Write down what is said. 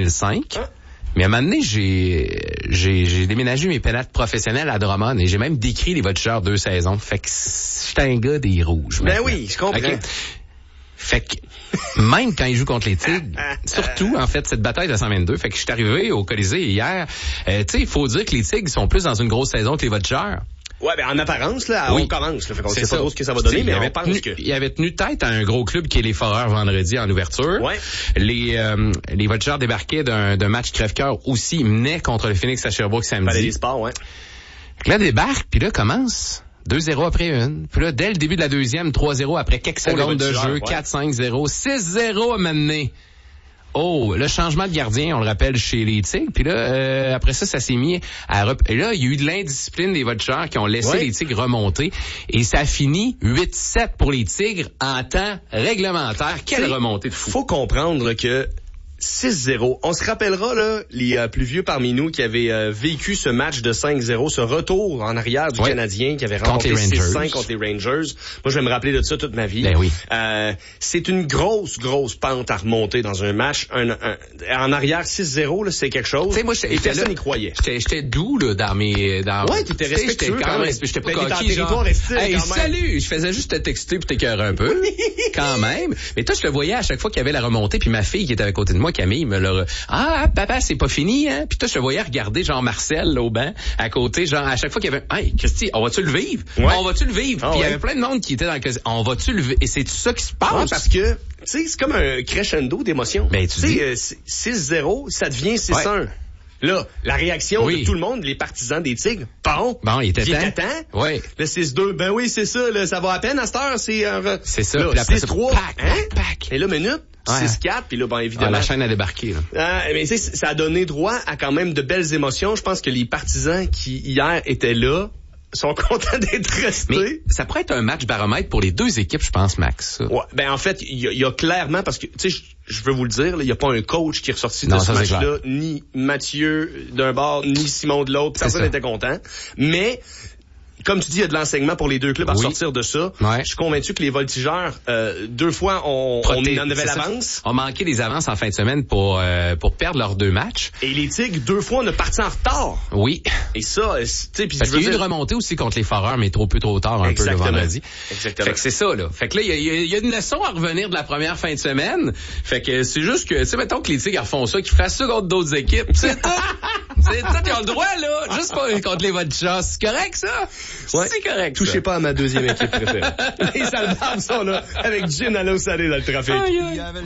2005. Mais à un moment donné, j'ai déménagé mes pénates professionnels à Drummond et j'ai même décrit les Voltigeurs 2 saisons. Fait que j'étais un gars des Rouges. Ben oui, je comprends. Okay. Fait que même quand ils jouent contre les Tigres, surtout en fait cette bataille de 122, fait que je suis arrivé au Colisée hier. Tu sais, il faut dire que les Tigres sont plus dans une grosse saison que les Voltigeurs. Ouais, ben en apparence là, oui. On commence là, fait qu'on sait ça. pas trop ce que ça va donner, mais on pense que il avait tenu tête à un gros club qui est les Foreurs vendredi en ouverture. Ouais. Les Voltigeurs débarquaient d'un match crève-cœur aussi, menaient contre le Phoenix à Sherbrooke samedi. Palais des Sports, ouais. Là débarque, puis là commence 2-0 après une. Puis là, dès le début de la deuxième, 3-0 après quelques secondes de jeu, 4-5-0, 6-0 à mener. Oh, le changement de gardien, on le rappelle, chez les Tigres. Puis là, après ça s'est mis à... Et là, il y a eu de l'indiscipline des Voltigeurs qui ont laissé les Tigres remonter. Et ça a fini 8-7 pour les Tigres en temps réglementaire. Quelle remontée de fou. Faut comprendre que 6-0. On se rappellera, là, les plus vieux parmi nous qui avaient vécu ce match de 5-0, ce retour en arrière du Canadien qui avait remporté 6-5 contre les Rangers. Moi, je vais me rappeler de ça toute ma vie. Ben oui. C'est une grosse pente à remonter dans un match. En arrière, 6-0, là, c'est quelque chose. Tu sais, moi, et personne n'y croyait. J'étais doux, là, dans mes... Ouais, t'étais respectueux quand même. J'étais pas coquille, genre. Hey, salut! Je faisais juste te texter pour t'écœurer un peu. Quand même. Mais toi, je le voyais à chaque fois qu'il y avait la remontée, puis ma fille qui était à côté de moi, Camille, me l'a... Ah, papa, c'est pas fini, hein? Puis toi, je le voyais regarder, genre Marcel, là, au banc, à côté, genre, à chaque fois qu'il y avait... Hey, Christy, on va-tu le vivre? Ouais. On va-tu le vivre? Puis il y avait plein de monde qui était dans le... On va-tu le vivre? Et c'est ça qui se passe? Ouais, parce que, tu sais, c'est comme un crescendo d'émotions. Ben, tu sais, 6-0, ça devient 6-1. Ouais. Là, la réaction de tout le monde, les partisans des Tigres, bon, il était temps. Oui. Le 6-2, ben oui, c'est ça, là, ça va à peine à cette heure, c'est ça. Là, puis après 6-3, pack. Et là, minute, 6-4, puis là, évidemment. La chaîne a débarqué, là. Mais tu sais, ça a donné droit à quand même de belles émotions. Je pense que les partisans qui, hier, étaient là, sont contents d'être restés. Mais ça pourrait être un match baromètre pour les deux équipes, je pense, Max. Ouais, ben en fait, il y a clairement, parce que, tu sais, je veux vous le dire, il n'y a pas un coach qui est ressorti de ce match-là, ni Mathieu d'un bord, ni Simon de l'autre. Personne n'était content. Mais, comme tu dis, il y a de l'enseignement pour les deux clubs à sortir de ça. Ouais. Je suis convaincu que les Voltigeurs, 2 fois, on en avait l'avance. On manquait des avances en fin de semaine pour perdre leurs 2 matchs. Et les Tigres, 2 fois, on a parti en retard. Oui. Et ça, tu sais, puis parce qu'il y a eu une remontée aussi contre les Foreurs, mais trop tard un peu le vendredi. Exactement. Fait que c'est ça, là. Fait que là, il y a une leçon à revenir de la première fin de semaine. Fait que c'est juste que, tu sais, mettons que les Tigres font ça, qu'ils fassent ça contre d'autres équipes. C'est tout. C'est tout, ils ont le droit, là. Juste pas contre les Voltigeurs. C'est correct, ça? Ouais. C'est correct. Touchez pas à ma deuxième équipe préférée. Les Salvadors sont là avec Gin à l'eau salée dans le trafic.